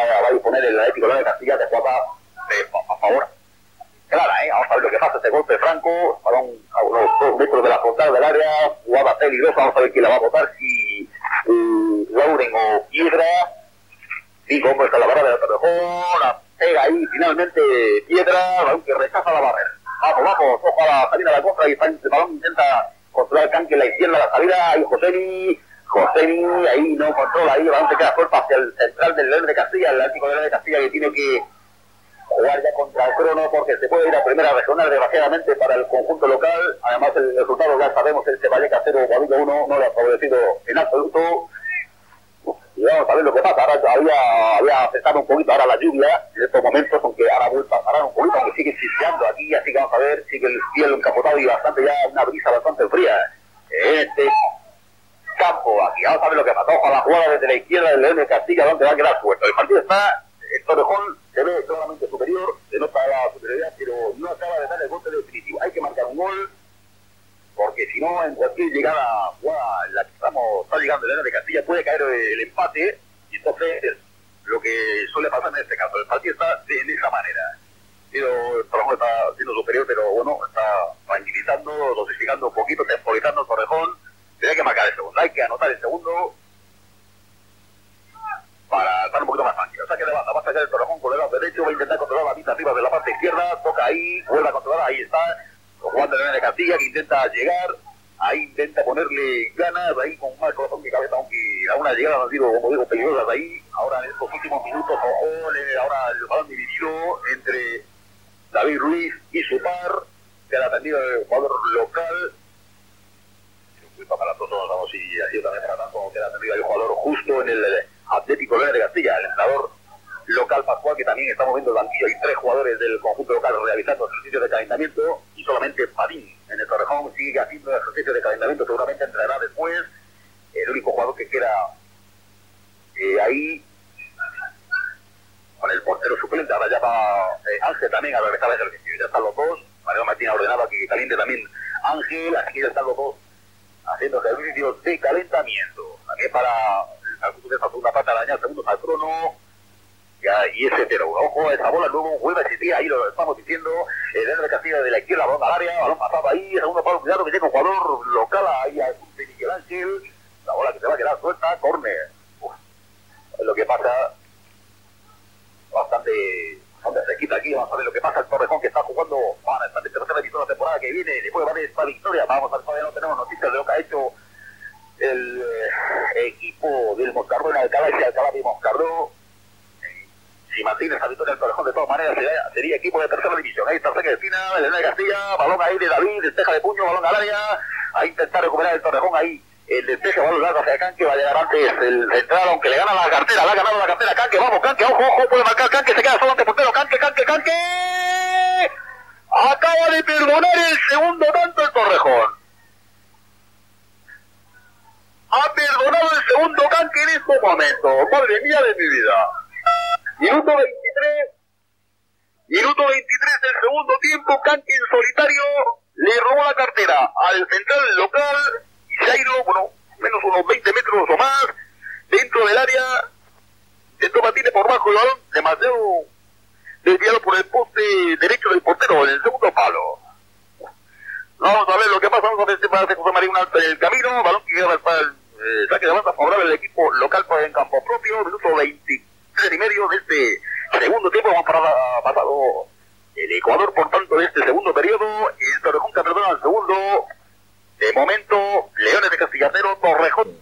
va a disponer el Atlético de Castilla de jugada a favor. Clara, vamos a ver lo que pasa, este golpe franco, balón a unos 2 metros de la frontal del área, jugada peligrosa, vamos a ver quién la va a votar, si Lauren o Piedra. Sí, como está la barra de Torrejón, la pega ahí, finalmente Piedra, balón que rechaza la barrera. Vamos, ojo a la salida de la contra y el balón intenta controlar el canque en la izquierda, la salida, ahí Josemi, ahí no controla, ahí el balón se queda suelto hacia el central del León de Castilla, el Atlético de León de Castilla que tiene que jugar ya contra el crono porque se puede ir a primera regional desgraciadamente para el conjunto local. Además el resultado ya sabemos, el Ceballeca 0, Guadalajara 1, no le ha favorecido en absoluto. Y vamos a ver lo que pasa. Ahora había cesado un poquito ahora la lluvia en estos momentos, aunque ahora vuelve a parar un poquito, aunque sigue chispeando aquí, así que vamos a ver, sigue el cielo encapotado y bastante ya una brisa bastante fría en este campo. Aquí vamos a ver lo que pasa. Ojo a la jugada desde la izquierda del León de Castilla, donde va a quedar suelto. El partido está, el Torrejón se ve claramente superior, se nota la superioridad, pero no acaba de dar el golpe definitivo. Hay que marcar un gol, porque si no, en cualquier llegada jugada en la que está llegando el León de Castilla, puede caer el empate, y entonces lo que suele pasar en este caso, el partido está de esa manera. Pero el Torrejón está siendo superior, pero bueno, está tranquilizando, dosificando un poquito, temporizando el Torrejón. Tiene que marcar el segundo, hay que anotar el segundo para estar un poquito más tranquilo. Saque de banda, va a sacar el Torrejón con el lado derecho, va a intentar controlar la pista arriba de la parte izquierda, toca ahí, vuelve a controlar, ahí está, jugando el León de Castilla, que intenta llegar, ahí intenta ponerle ganas, ahí con más corazón que cabeza, aunque a una llegada no ha sido, como digo, peligrosas ahí. Ahora en estos últimos minutos, ahora el balón dividido entre David Ruiz y su par, que ha atendido el jugador local. Para todos, vamos, y así también para tanto que ha atendido el jugador justo en el Atlético León de Castilla, el entrenador local Pascual, que también está moviendo el banquillo. Hay 3 jugadores del conjunto local realizando ejercicios de calentamiento y solamente Padín en el Torrejón sigue haciendo ejercicios de calentamiento, seguramente entrará después. El único jugador que queda ahí con el portero suplente. Ahora ya va Ángel también a regresar al ejercicio. Ya están los dos. Mariano Martín ha ordenado que caliente también Ángel, así que ya están los dos haciendo ejercicios de calentamiento. También para de esa segunda parte dañar segundos al crono. Ya, y ese pero ojo, esa bola luego vuelve a existir, ahí lo estamos diciendo, el León de Castilla de la izquierda, balón al área, balón pasado ahí, segundo palo, cuidado que llega un jugador local ahí a Miguel Ángel, la bola que se va a quedar suelta, córner. Es lo que pasa, bastante cerquita aquí, vamos a ver lo que pasa, el Torrejón que está jugando, van a estar en tercera división la temporada que viene, después va a haber esta victoria, vamos a ver, todavía no tenemos noticias de lo que ha hecho el equipo del Moscardó en Alcalá y Alcalá de Moscardó. Si mantiene esa victoria del Torrejón, de todas maneras sería equipo de tercera división. Ahí está cerca de esquina, el León de Castilla, balón ahí de David, despeja de puño, balón al área, a intentar recuperar el Torrejón ahí. El despeje, balón largo hacia Canque, va a llegar antes el central, aunque le gana la cartera, le ha ganado la cartera Canque, vamos Canque, ojo, puede marcar Canque, se queda solo ante portero, Canque. Acaba de perdonar el segundo tanto el Torrejón. Ha perdonado el segundo Canque en este momento, madre mía de mi vida. Minuto 23 del segundo tiempo, Canque en solitario le robó la cartera al central local y se ha ido, menos unos 20 metros o más dentro del área, intentó batirle por bajo el balón, demasiado desviado por el poste derecho del portero en el segundo palo. Vamos a ver lo que pasa, vamos a ver si parece José María un alto en el camino, balón que queda para el saque de banda favorable del equipo local en campo propio, minuto 23 y medio de este segundo tiempo. Vamos para pasado el Ecuador, por tanto, de este segundo periodo. El Torrejón que perdona el segundo. De momento, Leones de Castilla 0, Torrejón.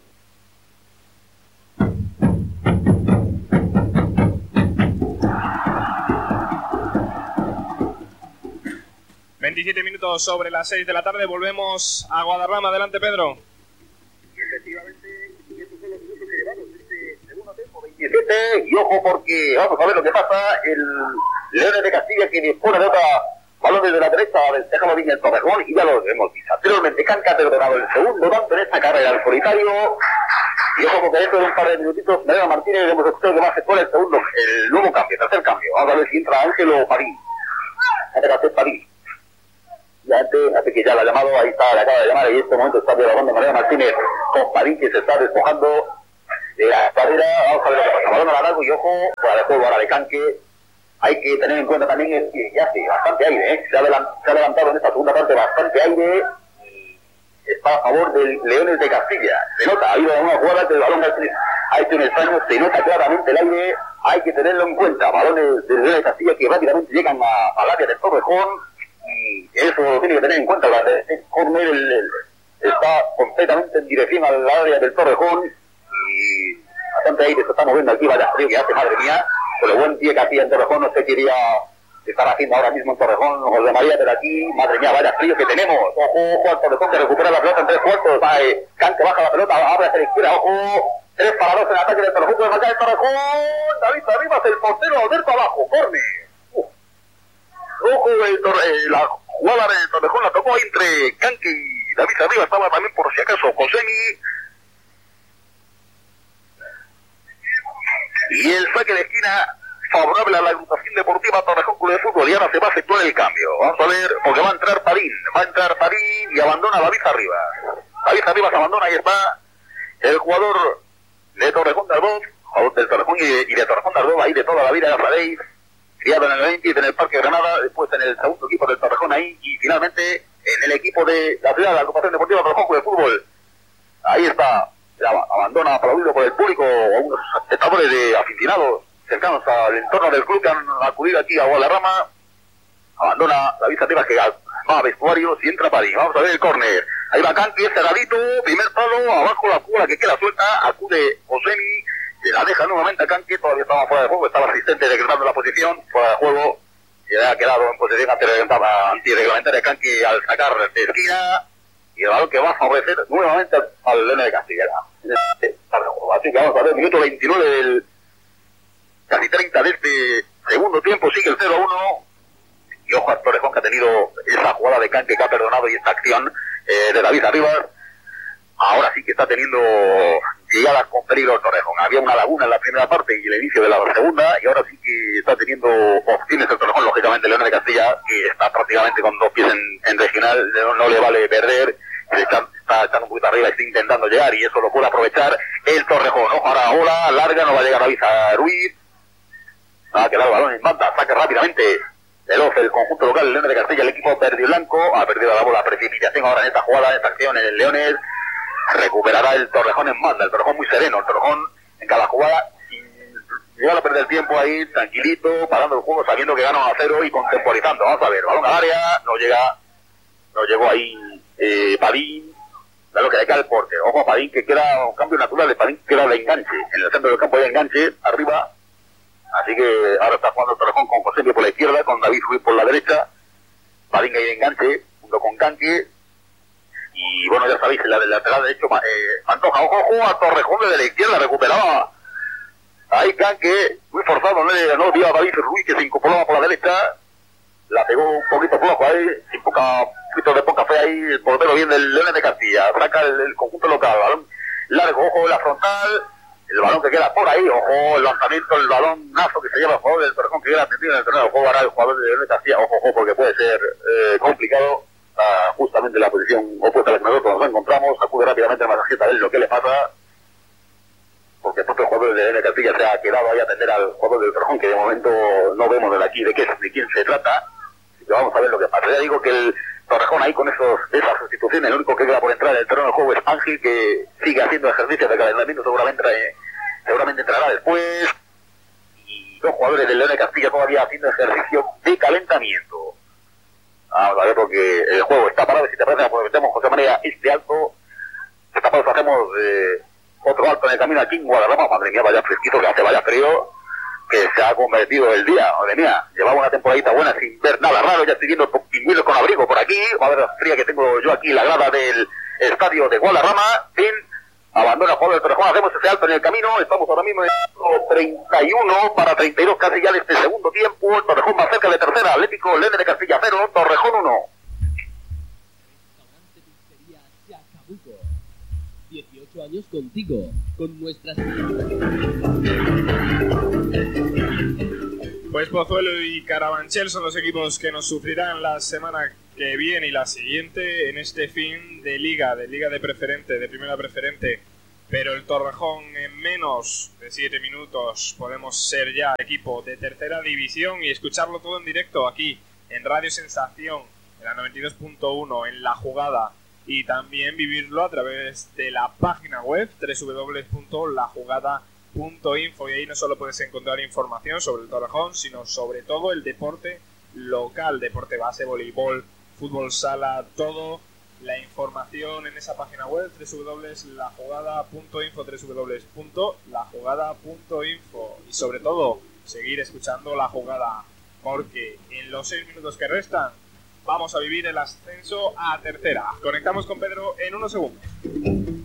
...27 sobre las 6 de la tarde... ...volvemos a Guadarrama. Adelante, Pedro. Efectivamente, y estos son los minutos que llevamos este segundo tiempo, 27, y ojo porque vamos a ver lo que pasa, el Leones de Castilla que dispone de otra balón desde la derecha, déjalo bien el Torrejón, y ya lo hemos visto anteriormente, Canque ha perdonado el segundo tanto en esta carrera al solitario, y ojo porque dentro de un par de minutitos, Mariano Martínez hemos escuchado que va a efectuar el segundo, el nuevo cambio, tercer cambio, vamos a ver si entra Ángel o París, París. Ya antes que ya la ha llamado, ahí está, le acaba de llamar, y en este momento está de la banda Mariano Martínez con París, que se está despojando de la carrera. Vamos a ver lo que pasa. Balón a largo y ojo, fuera de juego ahora de Canque. Hay que tener en cuenta también es que ya hace bastante aire, ¿eh? Se ha levantado en esta segunda parte bastante aire y está a favor del Leones de Castilla. Se nota, ha habido una jugada que el balón ha hecho en el extraño, se nota claramente el aire, hay que tenerlo en cuenta. Balones del Leones de Castilla que rápidamente llegan al área del Torrejón y eso lo tiene que tener en cuenta. El córner está completamente en dirección al área del Torrejón y bastante aire se está moviendo aquí, vaya frío que hace, madre mía. Con el buen pie que hacía en Torrejón, no sé qué iría estar haciendo ahora mismo en Torrejón, José María, pero aquí, madre mía, vaya frío que tenemos. Ojo al Torrejón que recupera la pelota en 3 cuartos. Canque baja la pelota, abre hacia la izquierda, ojo. 3-2 en ataque del Torrejón, puede marcar el Torrejón. David Arribas, el portero, Alberto abajo, córner. Ojo, la jugada del Torrejón la tocó entre Canque y David Arribas, estaba también por si acaso Josemi. Y el saque de esquina favorable a la agrupación deportiva Torrejón Club de Fútbol. Y ahora se va a efectuar el cambio. Vamos a ver, porque va a entrar Padín y abandona a David Arribas. David Arribas abandona, ahí está el jugador de Torrejón de Ardoz, jugador del Torrejón y de Torrejón de Ardoz, ahí de toda la vida, ya sabéis, criado en el 20 en el Parque Granada, después en el segundo equipo del Torrejón ahí, y finalmente en el equipo de la ciudad, la agrupación deportiva Torrejón Club de Fútbol. Ahí está. Abandona aplaudido por el público a unos espectadores de aficionados cercanos al entorno del club que han acudido aquí a Guadarrama. Abandona David Arribas que va a vestuarios y entra Padín. Vamos a ver el córner. Ahí va Canque, cerradito, primer palo, abajo la jugada que queda suelta, acude Josemi, se la deja nuevamente a Canque, todavía estaba fuera de juego, estaba asistente decretando la posición, fuera de juego, se ha quedado en posición antirreglamentaria Canque al sacar de esquina. Y el balón que va a favorecer nuevamente al Leones de Castilla. Así que vamos a ver, minuto 29 del casi 30 de este segundo tiempo, sigue el 0-1. Y ojo a Torrejón que ha tenido esa jugada de Canque que ha perdonado y esta acción de David Arribas. Ahora sí que está teniendo llegadas con peligro el Torrejón. Había una laguna en la primera parte y el inicio de la segunda, y ahora sí que está teniendo opciones el Torrejón, lógicamente Leones de Castilla, que está prácticamente con 2 pies en regional, no le vale perder. Está echando un poquito arriba, está intentando llegar y eso lo puede aprovechar el Torrejón. Ojo, ahora bola larga, no va a llegar David Ruiz. Ha quedado el balón en banda, saca rápidamente el conjunto local, el Leones de Castilla, el equipo verde y blanco. Ha perdido la bola, precipitación ahora en esta jugada, en esta acción en el Leones. Recuperará el Torrejón en banda, el Torrejón muy sereno, el Torrejón en cada jugada sin llegar a perder tiempo ahí, tranquilito, parando el juego, sabiendo que gana 1-0 y contemporizando. Vamos a ver, balón al área, no llegó ahí Padín, da lo que le cae el porte. Ojo a Padín que queda un cambio natural de Padín, que queda de enganche, en el centro del campo de enganche, arriba. Así que ahora está jugando el Torrejón con José por la izquierda, con David Ruiz por la derecha, Padín ahí de enganche, junto con Canque. Y bueno, ya sabéis, en la del lateral derecho, Antoja, ojo a Torrejón desde la izquierda, recuperaba ahí Canque, muy forzado, no vio a David Ruiz que se incorporaba por la derecha, la pegó un poquito flojo ahí, sin poquito de poca fe ahí, el portero bien del Leones de Castilla, saca el conjunto local, balón largo, ojo en la frontal, el balón que queda por ahí, ojo el lanzamiento, el balón nazo que se lleva el jugador del Torrejón que queda atendido en el terreno de juego, ahora el jugador del Leones de Castilla, ojo, porque puede ser complicado. Justamente la posición opuesta a la que nosotros nos encontramos, acude rápidamente a la masajita de él, lo que le pasa, porque el propio jugador de Castilla se ha quedado ahí a atender al jugador del Torrejón, que de momento no vemos de aquí de quién se trata, así que vamos a ver lo que pasa. Ya digo que el Torrejón ahí con esas sustituciones, el único que queda por entrar en el terreno de juego es Ángel, que sigue haciendo ejercicios de calentamiento, seguramente entrará después, y 2 jugadores del León de Castilla todavía haciendo ejercicio de calentamiento. Vamos a ver porque el juego está parado y si te parece aprovechamos José María este alto, esta pausa hacemos otro alto en el camino aquí en Guadarrama. Madre mía, vaya fresquito que hace, vaya frío que se ha convertido el día, madre mía, llevaba una temporadita buena sin ver nada raro, ya estoy viendo pingüinos con abrigo por aquí, a ver la fría que tengo yo aquí, la grada del estadio de Guadarrama, abandona el juego del Torrejón, hacemos ese alto en el camino, estamos ahora mismo en 31 para 32 casi ya de este segundo tiempo, el Torrejón más cerca de tercera, Atlético Leones de Castilla 0, Torrejón 1. 18 años contigo, con nuestras... Pues Pozuelo y Carabanchel son los equipos que nos sufrirán la semana que viene y la siguiente en este fin de liga de preferente, de primera preferente pero el Torrejón en menos de 7 minutos podemos ser ya equipo de tercera división y escucharlo todo en directo aquí en Radio Sensación, en la 92.1, en La Jugada, y también vivirlo a través de la página web www.lajugada.info, y ahí no solo puedes encontrar información sobre el Torrejón, sino sobre todo el deporte local, deporte base, voleibol, fútbol sala, todo. La información en esa página web www.lajugada.info, www.lajugada.info, y sobre todo seguir escuchando La Jugada, porque en los 6 minutos que restan vamos a vivir el ascenso a tercera. Conectamos con Pedro en unos segundos.